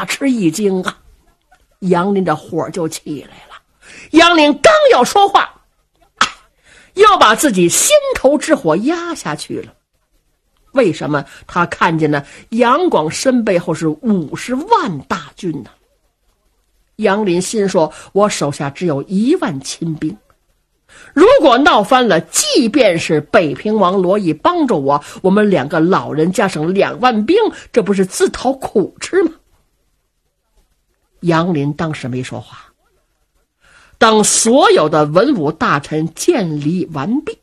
大吃一惊啊！杨林这火就起来了。杨林刚要说话，又把自己心头之火压下去了。为什么？他看见了杨广身背后是50万大军呢？杨林心说，我手下只有1万亲兵，如果闹翻了，即便是北平王罗毅帮着我，我们2个老人加上2万兵，这不是自讨苦吃吗？杨林当时没说话。当所有的文武大臣见礼完毕，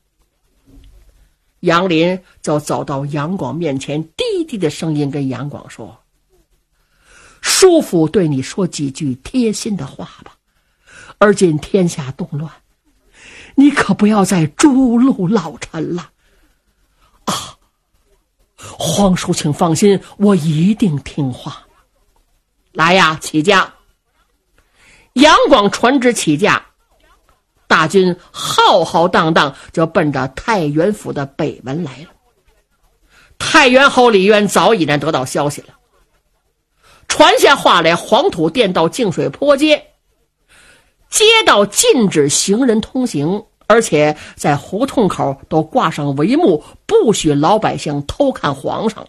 杨林就走到杨广面前，低低的声音跟杨广说，叔父对你说几句贴心的话吧，而今天下动乱，你可不要再诛戮老臣了。啊，皇叔请放心，我一定听话。来呀，起驾！杨广传旨起驾，大军浩浩荡荡就奔着太原府的北门来了。太原侯李渊早已然得到消息了，传下话来，黄土店到净水坡街道禁止行人通行，而且在胡同口都挂上帷幕，不许老百姓偷看皇上。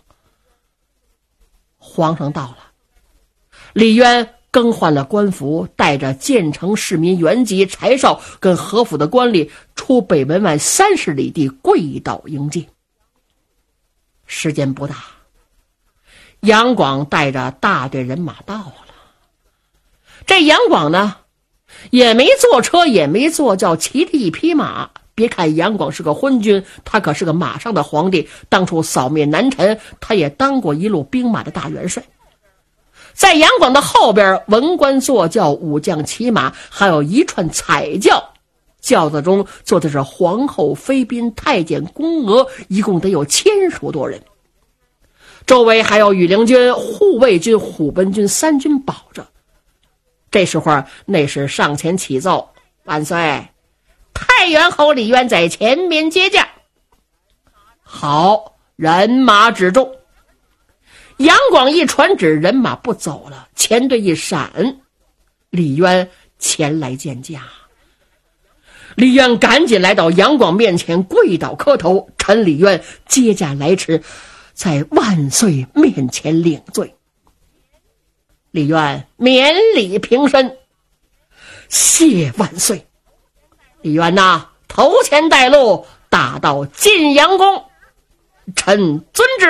皇上到了，李渊更换了官服，带着建成市民原籍柴少跟何府的官吏出北门外30里地跪倒迎接。时间不大，杨广带着大队人马到了。这杨广呢，也没坐车，也没坐轿，骑着一匹马。别看杨广是个昏君，他可是个马上的皇帝，当初扫灭南陈，他也当过一路兵马的大元帅。在杨广的后边，文官坐轿，武将骑马，还有一串彩轿，轿子中坐的是皇后、妃嫔、太监、宫娥，一共得有1000数多人。周围还有羽林军、护卫军、虎贲军3军保着。这时候内侍上前启奏，万岁，太原侯李渊在前面接驾。好，人马止住。杨广一传旨，人马不走了，前队一闪，李渊前来见驾。李渊赶紧来到杨广面前，跪倒磕头，臣李渊接驾来迟，在万岁面前领罪。李渊免礼平身，谢万岁。李渊呐，头前带路，打到晋阳宫，臣遵旨。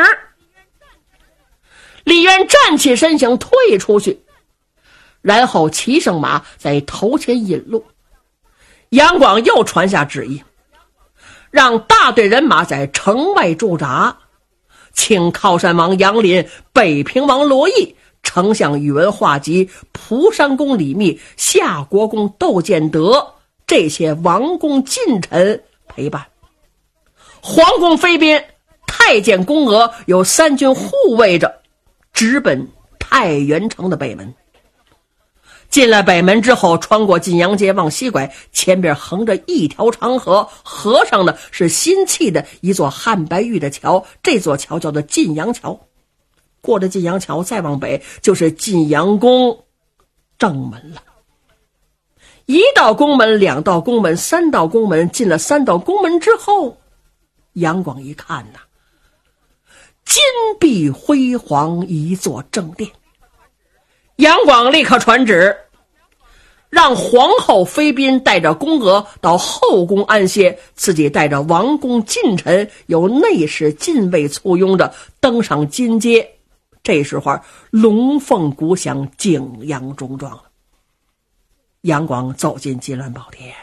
李渊站起身形退出去，然后骑上马在头前引路。杨广又传下旨意，让大队人马在城外驻扎，请靠山王杨林、北平王罗毅、丞相宇文化及、蒲山公李密、夏国公窦建德这些王公近臣陪伴。皇宫妃嫔、太监、宫娥有3军护卫着，直奔太原城的北门。进了北门之后，穿过晋阳街往西拐，前边横着一条长河，河上呢是新砌的一座汉白玉的桥，这座桥叫做晋阳桥。过了晋阳桥再往北就是晋阳宫正门了。1道宫门、2道宫门、3道宫门，进了3道宫门之后，杨广一看呐，金碧辉煌一座正殿。杨广立刻传旨，让皇后妃嫔带着宫娥到后宫安歇，自己带着王公近臣由内侍禁卫簇拥着登上金阶。这时候龙凤鼓响，景阳钟状了。杨广走进金銮宝殿，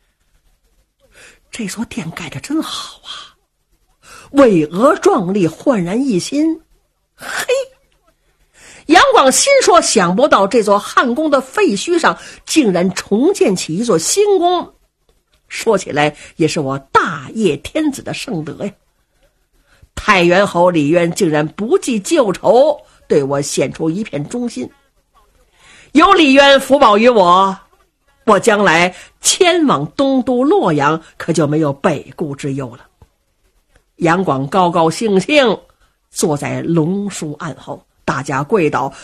这座殿盖得真好啊，巍峨壮丽，焕然一新。嘿，杨广心说，想不到这座汉宫的废墟上竟然重建起一座新宫，说起来也是我大业天子的圣德呀。太原侯李渊竟然不计旧仇，对我显出一片忠心，有李渊福保于我，我将来迁往东都洛阳，可就没有北顾之忧了。杨广高高兴兴坐在龙书案后，大家跪倒，